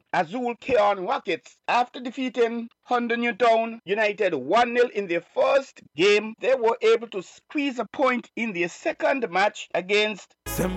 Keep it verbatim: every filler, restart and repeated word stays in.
Azul Keon Rockets. After defeating Honda Newtown United one nil in their first game, they were able to squeeze a point in their second match against